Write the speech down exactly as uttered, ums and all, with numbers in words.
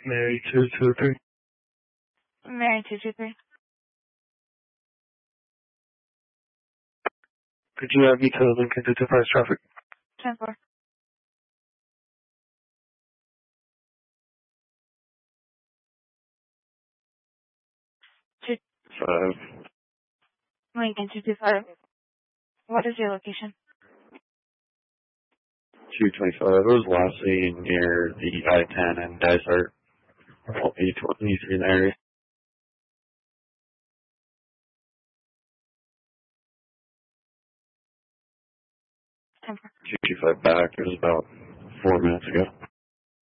Mary two two three. Mary two two three. Could you have me to Lincoln to Enterprise traffic? ten four. Two, Five. Lincoln two two five. What is your location? two twenty-five. It was last seen near the I ten and Dysart. eight twenty-three in the area. ten four. two two five back. It was about four minutes ago.